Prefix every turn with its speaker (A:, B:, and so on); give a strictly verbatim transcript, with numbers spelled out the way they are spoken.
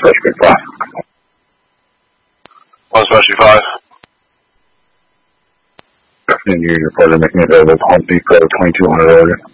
A: Specialty five.
B: One Specialty five.
A: And you're your pleasure making it available to Home Depot, twenty-two hundred order.